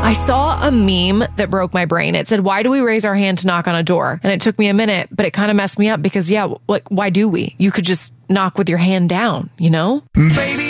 I saw a meme that broke my brain. It said, why do we raise our hand to knock on a door? And it took me a minute, but it kind of messed me up because, yeah, like, why do we? You could just knock with your hand down, you know? Baby.